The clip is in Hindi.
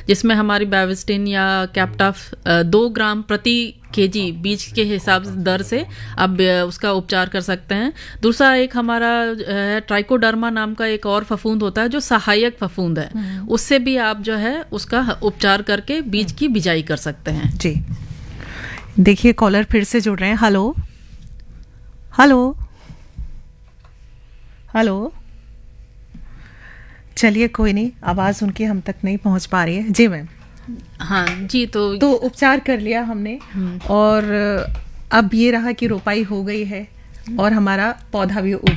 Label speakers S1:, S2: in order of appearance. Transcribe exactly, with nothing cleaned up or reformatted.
S1: जिसमें हमारी बैविस्टिन या कैप्टाफ दो ग्राम प्रति केजी बीज के हिसाब से दर से आप उसका उपचार कर सकते हैं। दूसरा एक हमारा है ट्राइकोडर्मा नाम का एक और फफूंद होता है जो सहायक फफूंद है, उससे भी आप जो है उसका उपचार करके बीज की बिजाई कर सकते हैं।
S2: जी देखिए कॉलर फिर से जुड़ रहे हैं। हेलो हेलो हेलो, चलिए कोई नहीं, आवाज़ उनकी हम तक नहीं पहुंच पा रही है। जी मैम।
S1: हाँ जी, तो
S2: तो उपचार कर लिया हमने और अब ये रहा कि रोपाई हो गई है और हमारा पौधा भी उग